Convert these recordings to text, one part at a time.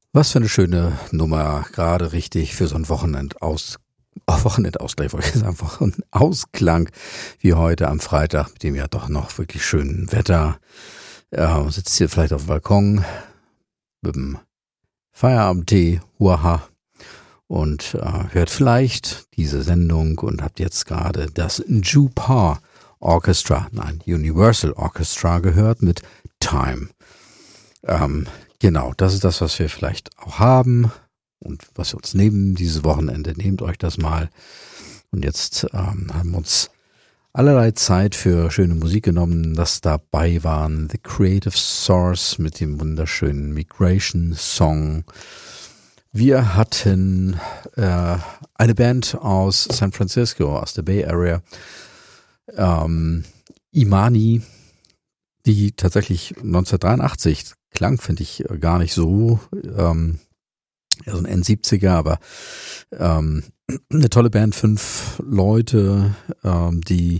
Was für eine schöne Nummer, gerade richtig für so ein Wochenendausgleich, wollte ich sagen, Wochenausklang wie heute am Freitag, mit dem ja doch noch wirklich schönen Wetter. Sitzt hier vielleicht auf dem Balkon mit dem Feierabendtee, huaha, und hört vielleicht diese Sendung und habt jetzt gerade das Universal Orchestra gehört mit Time. Genau, das ist das, was wir vielleicht auch haben und was wir uns nehmen dieses Wochenende. Nehmt euch das mal. Und jetzt haben wir uns allerlei Zeit für schöne Musik genommen. Das dabei waren The Creative Source mit dem wunderschönen Migration Song. Wir hatten eine Band aus San Francisco, aus der Bay Area, Imani, die tatsächlich 1983 klang, finde ich gar nicht so, so ein N70er, aber eine tolle Band, 5 Leute, die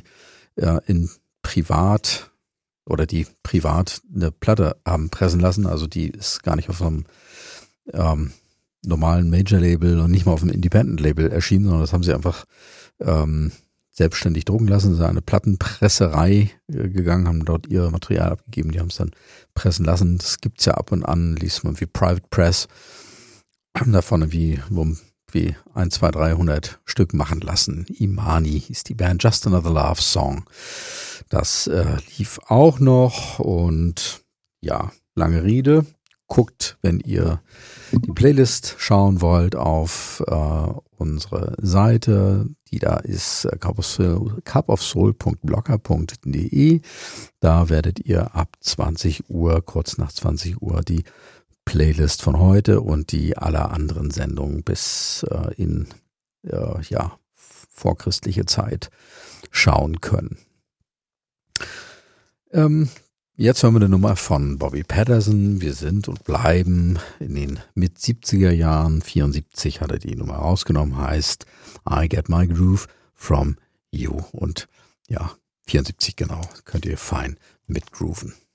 privat eine Platte haben pressen lassen, also die ist gar nicht auf einem normalen Major-Label und nicht mal auf einem Independent-Label erschienen, sondern das haben sie einfach selbstständig drucken lassen, sind in eine Plattenpresserei gegangen, haben dort ihr Material abgegeben, die haben es dann pressen lassen. Das gibt's ja ab und an, liest man wie Private Press, haben davon wie 1, 2, 300 Stück machen lassen. Imani hieß die Band, Just Another Love Song. Das lief auch noch und ja, lange Rede. Guckt, wenn ihr die Playlist schauen wollt, auf unsere Seite, die da ist cupofsoul.blogger.de. Da werdet ihr ab 20 Uhr, kurz nach 20 Uhr, die Playlist von heute und die aller anderen Sendungen bis in vorchristliche Zeit schauen können. Jetzt hören wir eine Nummer von Bobby Patterson. Wir sind und bleiben in den Mit-70er Jahren. 74 hat er die Nummer rausgenommen, heißt I Get My Groove From You. Und ja, 74 genau, könnt ihr fein mitgrooven.